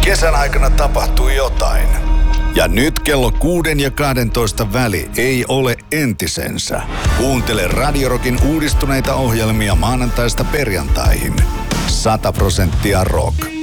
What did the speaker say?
Kesän aikana tapahtui jotain. Ja nyt kello 6 ja 12 väli ei ole entisensä. Kuuntele Radio Rockin uudistuneita ohjelmia maanantaista perjantaihin. 100% rock.